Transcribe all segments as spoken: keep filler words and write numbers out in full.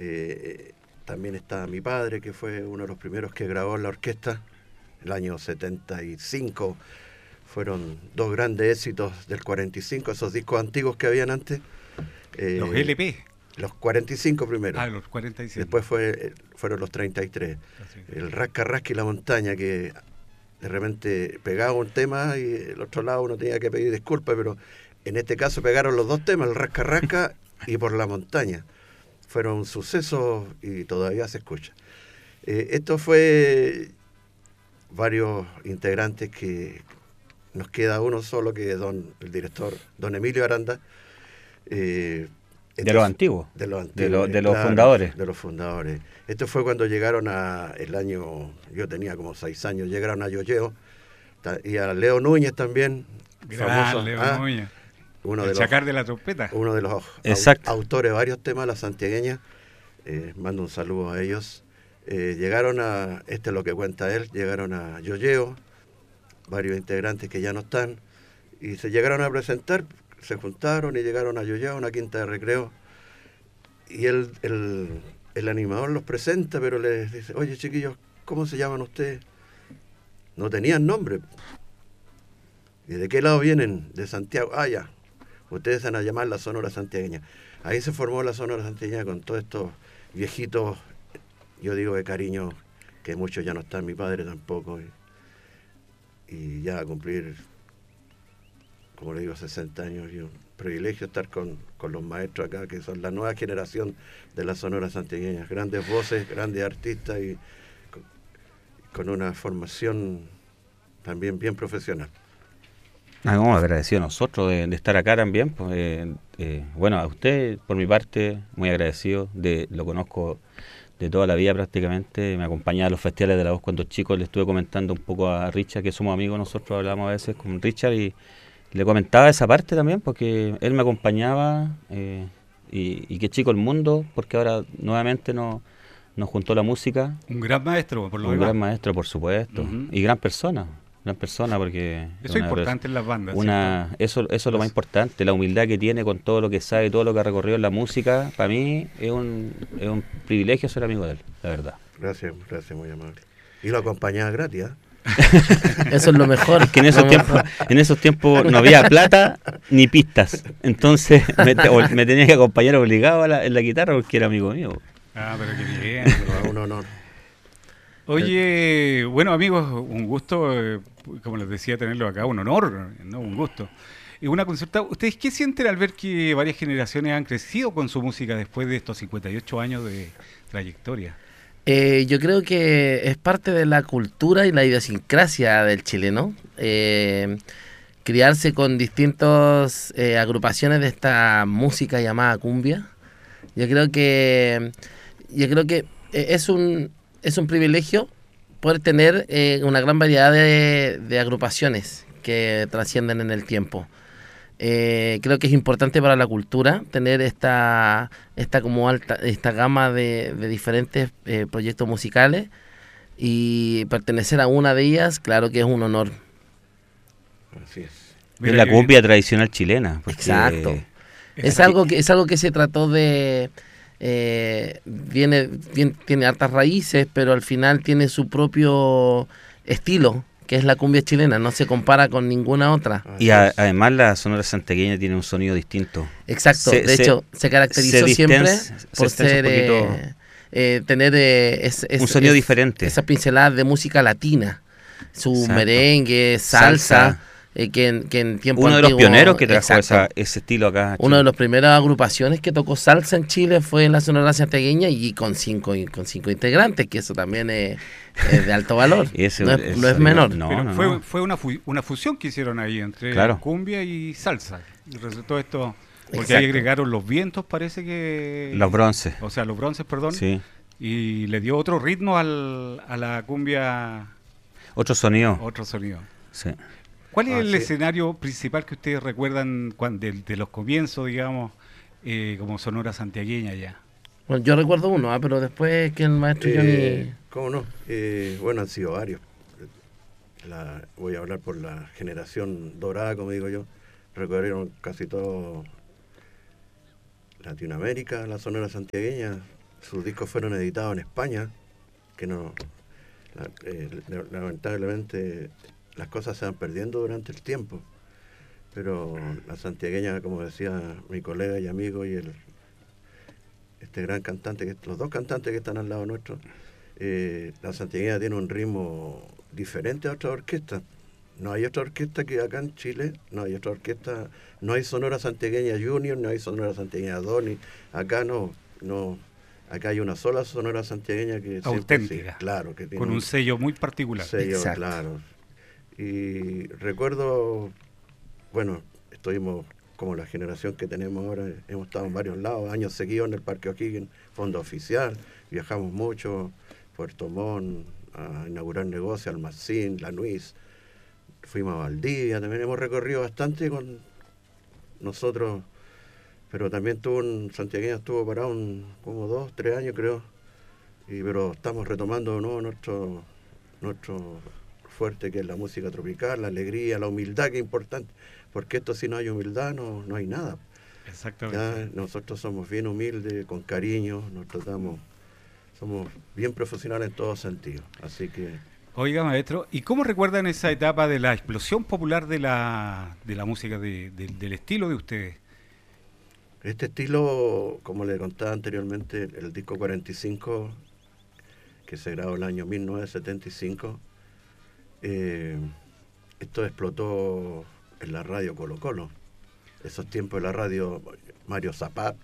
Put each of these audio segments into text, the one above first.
Eh, también está mi padre, que fue uno de los primeros que grabó en la orquesta, el año setenta y cinco. Fueron dos grandes éxitos del cuarenta y cinco, esos discos antiguos que habían antes. Eh, los L P. Los cuarenta y cinco primero. Ah, los cuarenta y cinco. Después fue, fueron los treinta y tres. Así. El Rasca Rasca y la Montaña, que de repente pegaba un tema y el otro lado uno tenía que pedir disculpas, pero en este caso pegaron los dos temas, el Rasca Rasca y Por la Montaña. Fueron sucesos y todavía se escucha. Eh, esto fue varios integrantes que nos queda uno solo, que es don, el director, don Emilio Aranda. Eh, de los antiguos. De los antiguos. De, lo, de los claro, fundadores. De los fundadores. Esto fue cuando llegaron a, el año, yo tenía como seis años, llegaron a Yoyeo, y a Leo Núñez también. Gran famoso, Leo ah, Núñez. Uno el de chacar los, de la trompeta. Uno de los au, autores de varios temas, la santiagueña. Eh, mando un saludo a ellos. Eh, llegaron a, este es lo que cuenta él, llegaron a Yoyeo, varios integrantes que ya no están, y se llegaron a presentar, se juntaron y llegaron a Yoyeo, una quinta de recreo, y el, el, el animador los presenta, pero les dice, oye chiquillos, ¿cómo se llaman ustedes? No tenían nombre. ¿Y de qué lado vienen? De Santiago. Ah, ya, ustedes van a llamar la Sonora Santiagueña. Ahí se formó la Sonora Santiagueña con todos estos viejitos, yo digo de cariño, que muchos ya no están, mi padre tampoco, y, y ya a cumplir, como le digo, sesenta años, y un privilegio estar con, con los maestros acá, que son la nueva generación de la Sonora Santiagueña, grandes voces, grandes artistas y con, con una formación también bien profesional. Ah, no, agradecido a nosotros de, de estar acá también. Pues, eh, eh, bueno, a usted, por mi parte, muy agradecido. De, lo conozco de toda la vida prácticamente. Me acompañaba a los festivales de la voz cuando chico. Le estuve comentando un poco a Richard, que somos amigos nosotros, hablamos a veces con Richard, y le comentaba esa parte también, porque él me acompañaba, eh, y, y qué chico el mundo, porque ahora nuevamente nos, nos juntó la música. Un gran maestro, por lo Un demás. gran maestro, por supuesto, uh-huh. Y gran persona. Gran persona, porque eso es importante en las bandas. Una, eso, eso es lo más importante, la humildad que tiene con todo lo que sabe, todo lo que ha recorrido en la música. Para mí es un, es un privilegio ser amigo de él, la verdad. Gracias, gracias, muy amable. Y lo acompañaba gratis, ¿eh? Eso es lo mejor. Es que en esos tiempos, en esos tiempos no había plata ni pistas, entonces me, me tenía que acompañar obligado a la, en la guitarra porque era amigo mío. Ah, pero qué bien. Pero un honor. Oye, bueno amigos, un gusto, eh, como les decía, tenerlo acá, un honor, ¿no? Un gusto. Y una consulta, ¿ustedes qué sienten al ver que varias generaciones han crecido con su música después de estos cincuenta y ocho años de trayectoria? Eh, yo creo que es parte de la cultura y la idiosincrasia del chileno, eh, criarse con distintas eh, agrupaciones de esta música llamada cumbia. Yo creo que, yo creo que es un... Es un privilegio poder tener eh, una gran variedad de, de agrupaciones que trascienden en el tiempo. Eh, creo que es importante para la cultura tener esta, esta como alta, esta gama de, de diferentes eh, proyectos musicales, y pertenecer a una de ellas, claro que es un honor. Así es. Es la cumbia tradicional chilena. Exacto. Es algo que es algo que se trató de Eh, viene, viene, tiene hartas raíces, pero al final tiene su propio estilo, que es la cumbia chilena, no se compara con ninguna otra. Y a, además la Sonora Santiagueña tiene un sonido distinto. Exacto, se, de se, hecho se caracterizó se siempre distens, por ser eh, eh, tener eh, es, es, un sonido es, diferente. Esas pinceladas de música latina, su Exacto. merengue, salsa. salsa. Eh, que, en, que en tiempo Uno antiguo, de los pioneros que trajo esa, ese estilo acá. Una de las primeras agrupaciones que tocó salsa en Chile fue la Sonora Santiagueña, y con cinco con cinco integrantes, que eso también es, es de alto valor. Ese, no, es, ese, no es menor. No, Pero no, fue, no. fue una, fu una fusión que hicieron ahí entre claro. cumbia y salsa. Y resultó esto, porque Exacto. ahí agregaron los vientos, parece que... Los bronces. O sea, los bronces, perdón. Sí. Y le dio otro ritmo al, a la cumbia. Otro sonido. Otro sonido. Sí. ¿Cuál es ah, el sí. escenario principal que ustedes recuerdan cuando, de, de los comienzos, digamos, eh, como Sonora Santiagueña ya? Bueno, yo recuerdo uno, ¿eh? Pero después que el maestro eh, Johnny... ¿Cómo no? Eh, bueno, han sido varios. La, voy a hablar por la generación dorada, como digo yo. Recorrieron casi todo Latinoamérica, la Sonora Santiagueña. sus discos fueron editados en España, que no, la, eh, lamentablemente las cosas se van perdiendo durante el tiempo, pero la santiagueña, como decía mi colega y amigo y el este gran cantante, que los dos cantantes que están al lado nuestro, eh, la santiagueña tiene un ritmo diferente a otras orquestas. No hay otra orquesta que acá en Chile, no hay otra orquesta, no hay Sonora Santiagueña Junior, no hay Sonora Santiagueña Doni, acá no, no, acá hay una sola Sonora Santiagueña que auténtica, siempre, sí, claro, que tiene con un, un sello muy particular. Sello, exacto. Claro. Y recuerdo, bueno, estuvimos como la generación que tenemos ahora, hemos estado en varios lados, años seguidos en el Parque O'Higgins, Fondo Oficial, viajamos mucho, Puerto Montt, a inaugurar negocios, Almacín, La Nuis, fuimos a Valdivia, también hemos recorrido bastante con nosotros, pero también tuvo un santiagueño, estuvo parado un, como dos, tres años creo, y, pero estamos retomando de nuevo nuestro, nuestro fuerte, que es la música tropical, la alegría, la humildad, que es importante, porque esto si no hay humildad no, no hay nada. Exactamente. Ya, nosotros somos bien humildes, con cariño, nos tratamos, somos bien profesionales en todo sentido, así que... Oiga, maestro, ¿y cómo recuerdan esa etapa de la explosión popular de la, de la música, de, de, del estilo de ustedes? Este estilo, como le contaba anteriormente, el disco cuarenta y cinco, que se grabó el año mil novecientos setenta y cinco, eh, esto explotó en la radio Colo Colo. Esos tiempos de la radio Mario Zapat,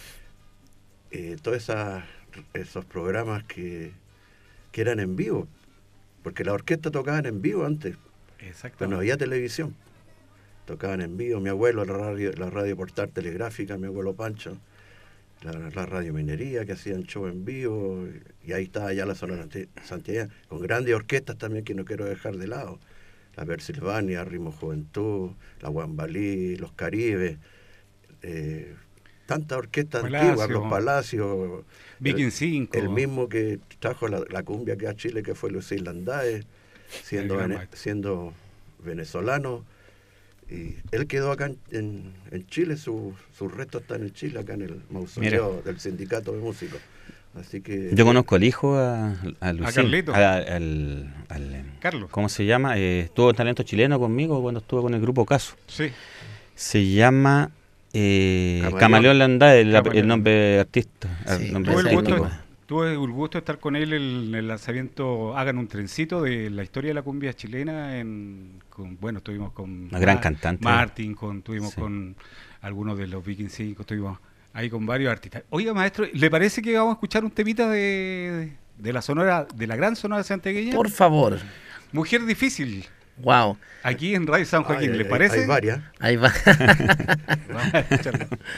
eh, todos esas, esos programas que, que eran en vivo, porque la orquesta tocaban en vivo antes, pero no había televisión, tocaban en vivo. Mi abuelo, la radio, la radio Portal Telegráfica, mi abuelo Pancho, la, la radio Minería, que hacían show en vivo, y ahí estaba ya la Sonora Santiagueña, con grandes orquestas también que no quiero dejar de lado, la Pensilvania, Ritmo Juventud, la Guambalí, los Caribes, eh, tantas orquestas Palacio, antiguas, los Palacios, Viking cinco, el mismo que trajo la, la cumbia que a Chile, que fue Lucía Landae, siendo, vene, siendo venezolano, y él quedó acá en, en, en Chile, sus su restos están en Chile, acá en el mausoleo Mira. del Sindicato de Músicos. Así que yo conozco al hijo, a, a Lucía, a Carlito, a, al, al Carlos, ¿cómo se llama? Eh, estuvo en Talento Chileno conmigo cuando estuvo con el grupo Caso. Sí. Se llama eh, Camaleón, Camaleón Landae, el, el nombre artista. Sí, el nombre tuve, el gusto, tuve el gusto de estar con él en el lanzamiento Hagan un trencito de la historia de la cumbia chilena. En, con, bueno, estuvimos con una gran cantante. Martín, con, estuvimos sí. con algunos de los Viking cinco, estuvimos ahí con varios artistas. Oiga, maestro, ¿le parece que vamos a escuchar un temita de, de la sonora, de la gran Sonora Santiagueña? Por favor. Mujer Difícil. Wow. Aquí en Radio San Joaquín, ay, ¿le hay, parece? Hay varias. Hay varias. Vamos a escucharlo.